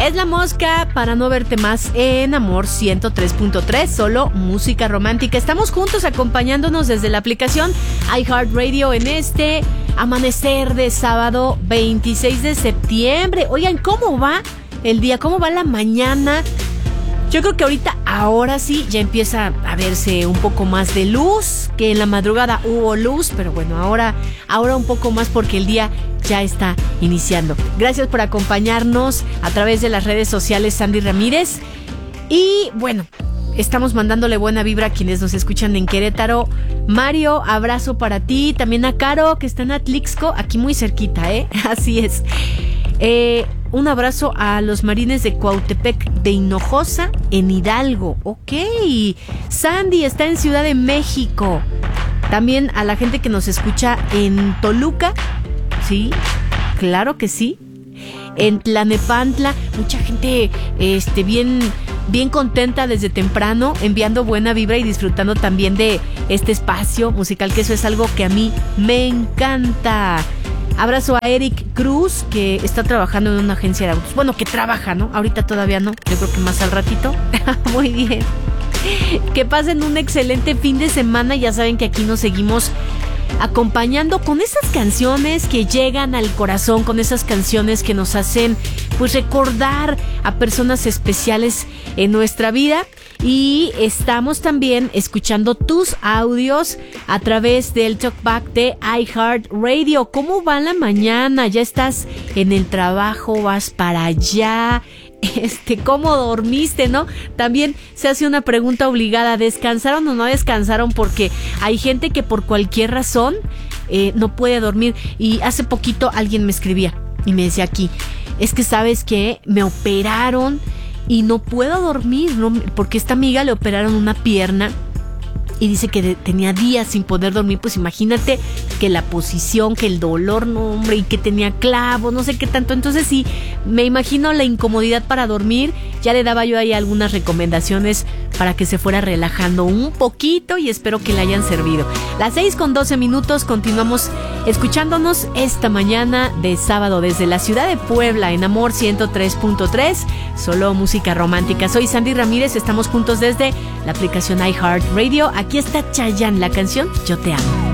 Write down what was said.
Es La Mosca para no verte más en Amor 103.3, solo música romántica. Estamos juntos acompañándonos desde la aplicación iHeartRadio en este amanecer de sábado 26 de septiembre. Oigan, ¿cómo va el día? ¿Cómo va la mañana? Yo creo que ahora sí, ya empieza a verse un poco más de luz, que en la madrugada hubo luz, pero bueno, ahora un poco más porque el día ya está iniciando. Gracias por acompañarnos a través de las redes sociales, Sandy Ramírez. Y bueno, estamos mandándole buena vibra a quienes nos escuchan en Querétaro. Mario, abrazo para ti. También a Caro, que está en Atlixco, aquí muy cerquita, Así es. Un abrazo a los marines de Cuautepec de Hinojosa, en Hidalgo. Ok. Sandy está en Ciudad de México. También a la gente que nos escucha en Toluca. Sí, claro que sí. En Tlanepantla, mucha gente bien contenta desde temprano, enviando buena vibra y disfrutando también de este espacio musical, que eso es algo que a mí me encanta. Abrazo a Eric Cruz, que está trabajando en una agencia de autos. Bueno, que trabaja, ¿no? Ahorita todavía no, yo creo que más al ratito. Muy bien. Que pasen un excelente fin de semana. Ya saben que aquí nos seguimos acompañando con esas canciones que llegan al corazón, con esas canciones que nos hacen pues recordar a personas especiales en nuestra vida. Y estamos también escuchando tus audios a través del talkback de iHeartRadio. ¿Cómo va la mañana? ¿Ya estás en el trabajo? ¿Vas para allá? ¿Cómo dormiste, no? También se hace una pregunta obligada: ¿descansaron o no descansaron? Porque hay gente que por cualquier razón no puede dormir. Y hace poquito alguien me escribía y me decía aquí: es que sabes que me operaron y no puedo dormir, ¿no? Porque esta amiga le operaron una pierna y dice que tenía días sin poder dormir. Pues imagínate que la posición, que el dolor, no hombre, y que tenía clavos, no sé qué tanto. Entonces sí, me imagino la incomodidad para dormir. Ya le daba yo ahí algunas recomendaciones para que se fuera relajando un poquito y espero que le hayan servido. Las 6:12, continuamos escuchándonos esta mañana de sábado desde la ciudad de Puebla en Amor 103.3, solo música romántica. Soy Sandy Ramírez, estamos juntos desde la aplicación iHeartRadio. Aquí está Chayanne, la canción Yo Te Amo.